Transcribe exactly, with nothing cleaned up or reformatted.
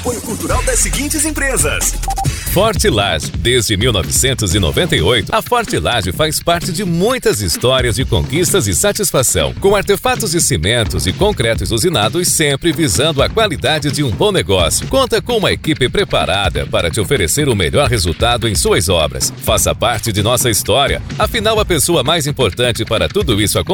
Apoio cultural das seguintes empresas. Fortilage. Desde mil novecentos e noventa e oito, a Fortilage faz parte de muitas histórias de conquistas e satisfação, com artefatos de cimentos e concretos usinados, sempre visando a qualidade de um bom negócio. Conta com uma equipe preparada para te oferecer o melhor resultado em suas obras. Faça parte de nossa história. Afinal, a pessoa mais importante para tudo isso acontecer